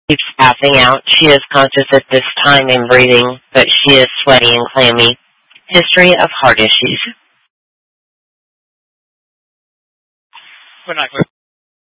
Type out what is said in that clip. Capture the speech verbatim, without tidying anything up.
Keeps passing out. She is conscious at this time and breathing, but she is sweaty and clammy. History of heart issues. We're not